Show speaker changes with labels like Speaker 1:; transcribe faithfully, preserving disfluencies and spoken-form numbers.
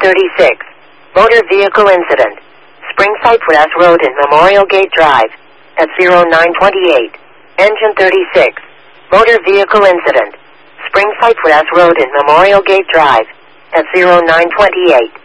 Speaker 1: thirty-six. Motor vehicle incident. Spring Cypress Road in Memorial Gate Drive at zero nine twenty-eight. Engine thirty-six. Motor vehicle incident. Spring Cypress Road in Memorial Gate Drive at zero nine twenty-eight.